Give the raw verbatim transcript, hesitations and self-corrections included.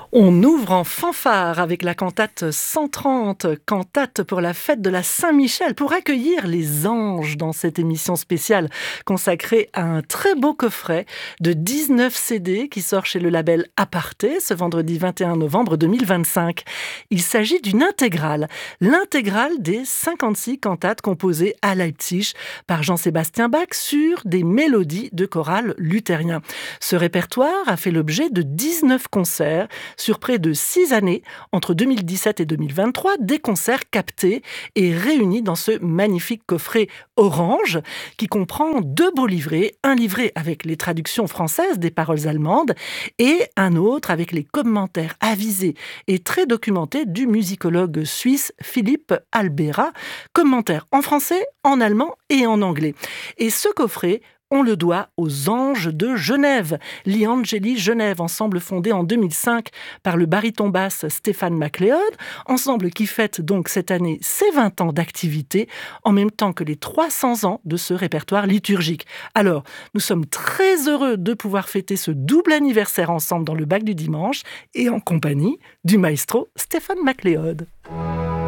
On ouvre en fanfare avec la cantate cent trente, cantate pour la fête de la Saint-Michel, pour accueillir les anges dans cette émission spéciale consacrée à un très beau coffret de dix-neuf C D qui sort chez le label Aparté ce vendredi vingt et un novembre deux mille vingt-cinq. Il s'agit d'une intégrale, l'intégrale des cinquante-six cantates composées à Leipzig par Jean-Sébastien Bach sur des mélodies de chorale luthérien. Ce répertoire a fait l'objet de dix-neuf concerts sur près de six années, entre deux mille dix-sept et deux mille vingt-trois, des concerts captés et réunis dans ce magnifique coffret orange qui comprend deux beaux livrets, un livret avec les traductions françaises des paroles allemandes et un autre avec les commentaires avisés et très documentés du musicologue suisse Philippe Albera, commentaires en français, en allemand et en anglais. Et ce coffret, on le doit aux Anges de Genève, l'I Angeli Genève, ensemble fondé en deux mille cinq par le baryton basse Stéphane MacLeod, ensemble qui fête donc cette année ses vingt ans d'activité, en même temps que les trois cents ans de ce répertoire liturgique. Alors, nous sommes très heureux de pouvoir fêter ce double anniversaire ensemble dans le Bac du Dimanche et en compagnie du maestro Stéphane MacLeod.